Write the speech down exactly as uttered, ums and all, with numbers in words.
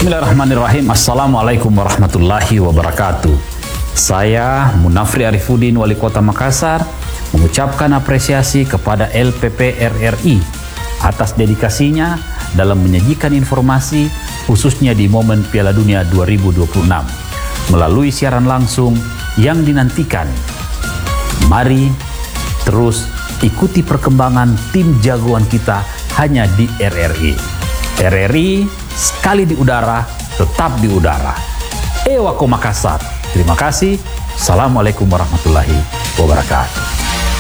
Bismillahirrahmanirrahim. Assalamualaikum warahmatullahi wabarakatuh. Saya Munafri Arifuddin, Wali Kota Makassar, mengucapkan apresiasi kepada L P P R R I atas dedikasinya dalam menyajikan informasi khususnya di momen Piala Dunia dua ribu dua puluh enam melalui siaran langsung yang dinantikan. Mari terus ikuti perkembangan tim jagoan kita hanya di R R I. R R I sekali di udara, tetap di udara. Ewako Makassar. Terima kasih. Assalamualaikum warahmatullahi wabarakatuh.